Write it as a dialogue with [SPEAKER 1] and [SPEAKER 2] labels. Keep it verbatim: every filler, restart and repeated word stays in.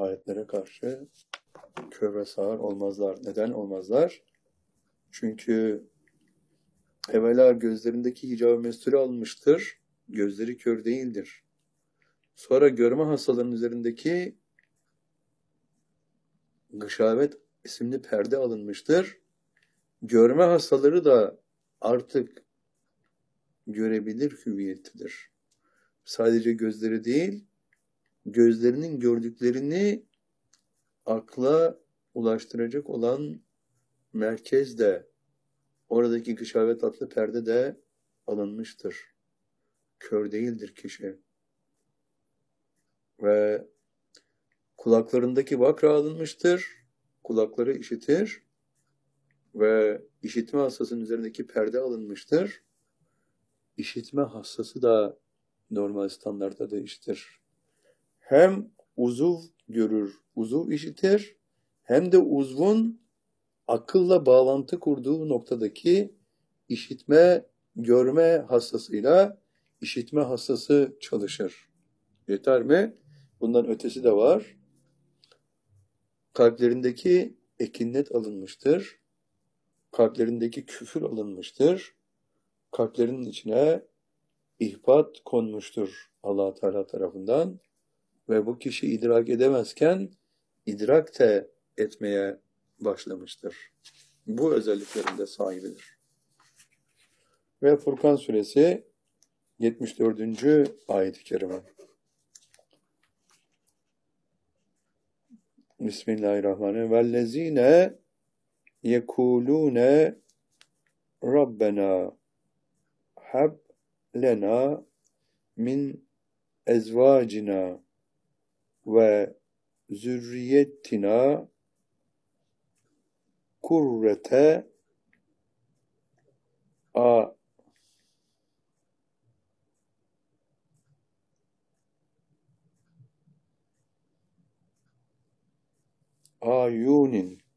[SPEAKER 1] ayetlere karşı kör ve sağır olmazlar. Neden olmazlar? Çünkü evvela gözlerindeki hicab-ı mesture alınmıştır. Gözleri kör değildir. Sonra görme hastalarının üzerindeki gışavet isimli perde alınmıştır. Görme hastaları da artık görebilir hüviyettedir. Sadece gözleri değil, gözlerinin gördüklerini akla ulaştıracak olan merkez de, oradaki gışavet adlı perde de alınmıştır. Kör değildir kişi. Ve kulaklarındaki vakra alınmıştır. Kulakları işitir. Ve işitme hassasının üzerindeki perde alınmıştır. İşitme hassası da normal standartta değiştir. Hem uzuv görür, uzuv işitir, hem de uzvun akılla bağlantı kurduğu noktadaki işitme, görme hassasıyla işitme hassası çalışır. Yeter mi? Bundan ötesi de var. Kalplerindeki ekinnet alınmıştır. Kalplerindeki küfür alınmıştır. Kalplerinin içine ihbat konmuştur Allah Teala tarafından ve bu kişi idrak edemezken idrak de etmeye başlamıştır. Bu özelliklerin de sahibidir. Ve Furkan suresi yetmiş dördüncü ayet-i kerime. Bismillahirrahmanirrahim. Vellezine yekulune Rabbena hab lena min ezvacina ve zürriyetina kurrete a ayunin